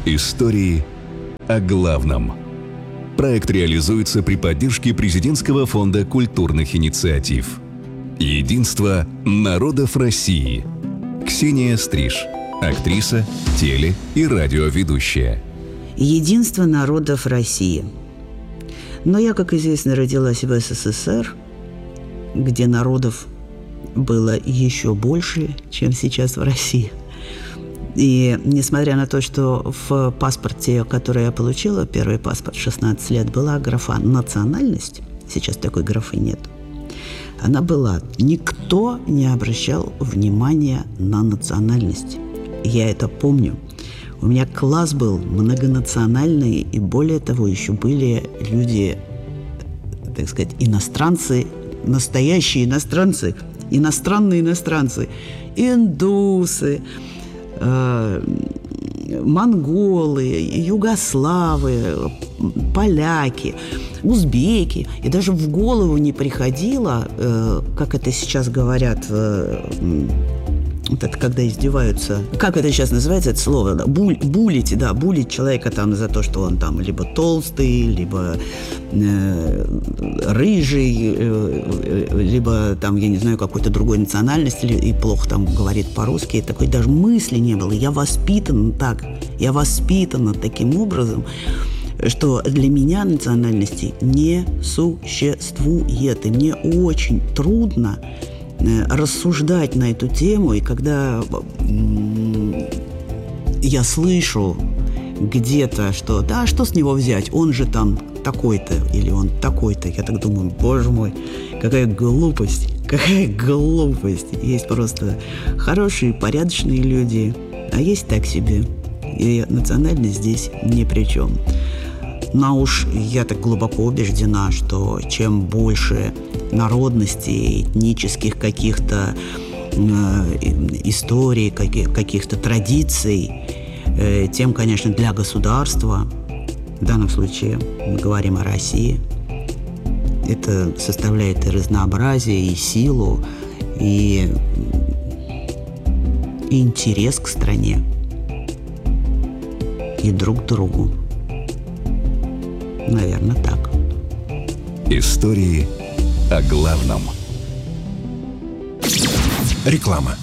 Истории о главном. Проект реализуется при поддержке Президентского фонда культурных инициатив. Единство народов России. Ксения Стриж, актриса, теле- и радиоведущая. Единство народов России. Но я, как известно, родилась в СССР, где народов было еще больше, чем сейчас в России. И несмотря на то, что в паспорте, который я получила, первый паспорт, 16 лет, была графа «национальность», сейчас такой графы нет, она была. Никто не обращал внимания на национальность. Я это помню. У меня класс был многонациональный, и более того, еще были люди, так сказать, иностранцы, настоящие иностранцы, иностранные иностранцы, индусы, монголы, югославы, поляки, узбеки. И даже в голову не приходило, как это сейчас говорят, вот это когда издеваются, как это сейчас называется, это слово, да, булить человека там за то, что он там либо толстый, либо рыжий, либо там, я не знаю, какой-то другой национальности, и плохо там говорит по-русски. И такой даже мысли не было. Я воспитана таким образом, что для меня национальности не существует. И мне очень трудно рассуждать на эту тему, и когда я слышу где-то, что да, что с него взять, он же там такой-то или он такой-то, я так думаю, боже мой, какая глупость. Есть просто хорошие, порядочные люди, а есть так себе, и национальность здесь ни при чем. Но уж я так глубоко убеждена, что чем больше народностей, этнических каких-то историй, каких-то традиций, тем, конечно, для государства, в данном случае мы говорим о России, это составляет и разнообразие, и силу, и интерес к стране, и друг к другу. Наверное, так. Истории о главном. Реклама.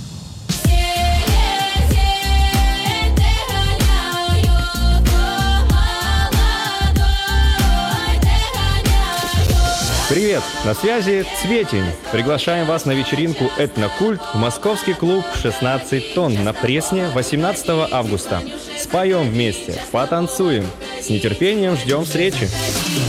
Привет! На связи Цветень. Приглашаем вас на вечеринку «Этнокульт» в московский клуб «16 тонн» на Пресне 18 августа. Споем вместе, потанцуем. С нетерпением ждем встречи.